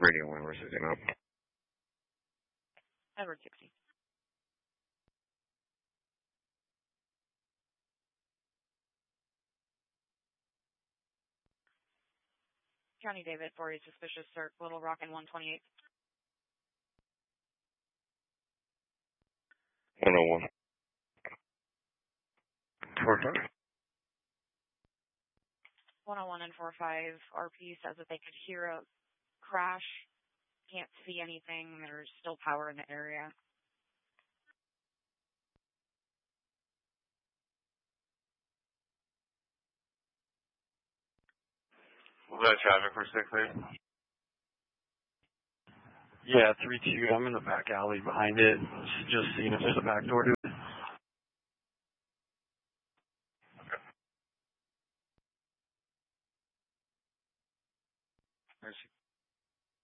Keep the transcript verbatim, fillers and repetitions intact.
Radio one, we're sitting up. Edward sixty. County David, for a suspicious search, Little Rock and one twenty-eight. one oh one. four five. one oh one and four five. R P says that they could hear a crash. Can't see anything. There's still power in the area. Was that traffic for six eight? Yeah, three two. I'm in the back alley behind it. Just seeing if there's a back door to it. Okay.